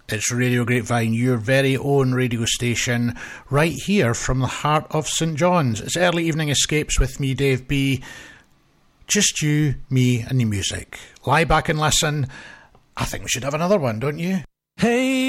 It's Radio Grapevine, your very own radio station, right here from the heart of St John's. It's Early Evening Escapes with me, Dave B. Just you, me and the music. Lie back and listen. I think we should have another one, don't you? Hey!